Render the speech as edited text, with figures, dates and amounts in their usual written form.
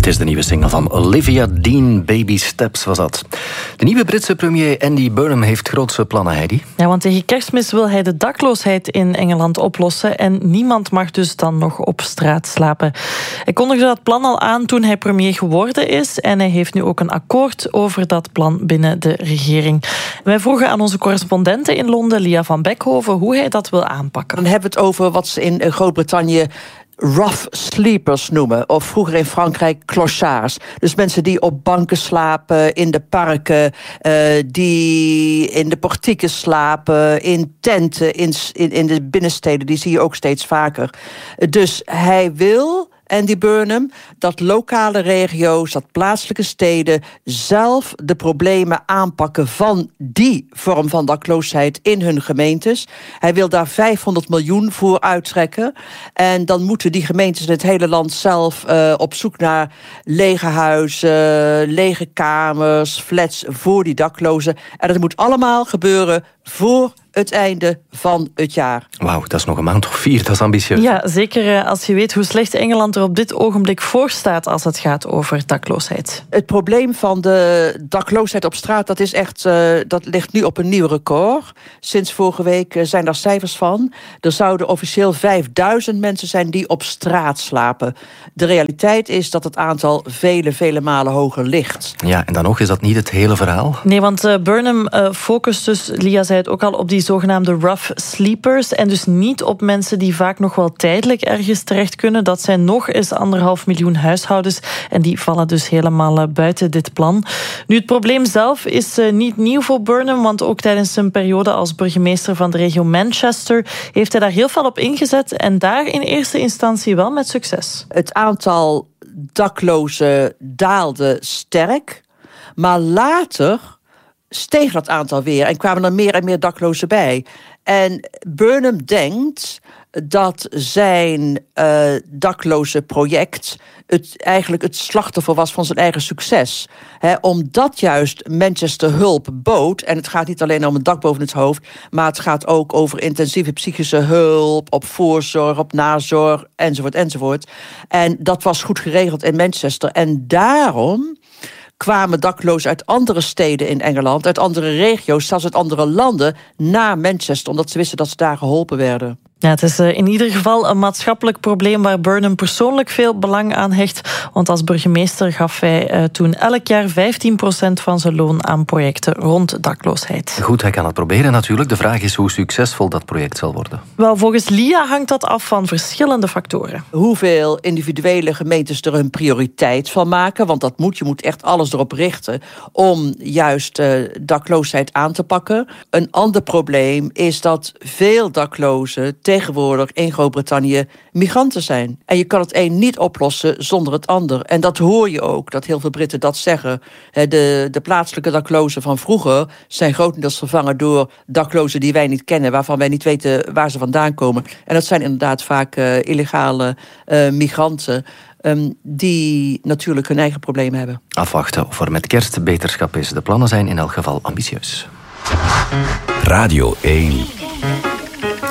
Het is de nieuwe single van Olivia Dean, Baby Steps was dat. De nieuwe Britse premier Andy Burnham heeft grootse plannen, Heidi. Ja, want tegen Kerstmis wil hij de dakloosheid in Engeland oplossen en niemand mag dus dan nog op straat slapen. Hij kondigde dat plan al aan toen hij premier geworden is en hij heeft nu ook een akkoord over dat plan binnen de regering. Wij vroegen aan onze correspondente in Londen, Lia van Beckhoven, hoe hij dat wil aanpakken. Dan hebben we het over wat ze in Groot-Brittannië rough sleepers noemen. Of vroeger in Frankrijk clochards. Dus mensen die op banken slapen, in de parken, die in de portieken slapen, in tenten, in de binnensteden. Die zie je ook steeds vaker. Dus hij wil, Andy Burnham, dat lokale regio's, dat plaatselijke steden zelf de problemen aanpakken van die vorm van dakloosheid in hun gemeentes. Hij wil daar 500 miljoen voor uittrekken. En dan moeten die gemeentes in het hele land zelf op zoek naar lege huizen, lege kamers, flats voor die daklozen. En dat moet allemaal gebeuren voor het einde van het jaar. Wauw, dat is nog een maand of 4, dat is ambitieus. Ja, zeker als je weet hoe slecht Engeland er op dit ogenblik voor staat als het gaat over dakloosheid. Het probleem van de dakloosheid op straat, dat is echt, dat ligt nu op een nieuw record. Sinds vorige week zijn daar cijfers van. Er zouden officieel 5000 mensen zijn die op straat slapen. De realiteit is dat het aantal vele malen hoger ligt. Ja, en dan nog is dat niet het hele verhaal. Nee, want Burnham focust dus, Lia zei het ook al, op die zogenaamde rough sleepers en dus niet op mensen die vaak nog wel tijdelijk ergens terecht kunnen. Dat zijn nog eens 1,5 miljoen huishoudens en die vallen dus helemaal buiten dit plan. Nu, het probleem zelf is niet nieuw voor Burnham, want ook tijdens zijn periode als burgemeester van de regio Manchester heeft hij daar heel veel op ingezet en daar in eerste instantie wel met succes. Het aantal daklozen daalde sterk, maar later steeg dat aantal weer en kwamen er meer en meer daklozen bij. En Burnham denkt dat zijn dakloze project eigenlijk het slachtoffer was van zijn eigen succes. Omdat juist Manchester hulp bood, en het gaat niet alleen om een dak boven het hoofd, maar het gaat ook over intensieve psychische hulp, op voorzorg, op nazorg, enzovoort. En dat was goed geregeld in Manchester. En daarom kwamen daklozen uit andere steden in Engeland, uit andere regio's, zelfs uit andere landen, naar Manchester, omdat ze wisten dat ze daar geholpen werden. Ja, het is in ieder geval een maatschappelijk probleem waar Burnham persoonlijk veel belang aan hecht. Want als burgemeester gaf hij toen elk jaar 15% van zijn loon aan projecten rond dakloosheid. Goed, hij kan het proberen natuurlijk. De vraag is hoe succesvol dat project zal worden. Wel, volgens Lia hangt dat af van verschillende factoren. Hoeveel individuele gemeentes er een prioriteit van maken, want dat moet. Je moet echt alles erop richten om juist dakloosheid aan te pakken. Een ander probleem is dat veel daklozen tegenwoordig in Groot-Brittannië migranten zijn. En je kan het een niet oplossen zonder het ander. En dat hoor je ook, dat heel veel Britten dat zeggen. De plaatselijke daklozen van vroeger zijn grotendeels vervangen door daklozen die wij niet kennen, waarvan wij niet weten waar ze vandaan komen. En dat zijn inderdaad vaak illegale migranten die natuurlijk hun eigen problemen hebben. Afwachten of er met kerst beterschap is. De plannen zijn in elk geval ambitieus. Radio 1.